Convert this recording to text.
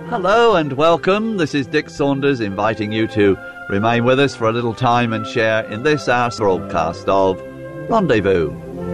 Hello and welcome. This is Dick Saunders inviting you to remain with us for a little time and share in this, our broadcast of Rendezvous.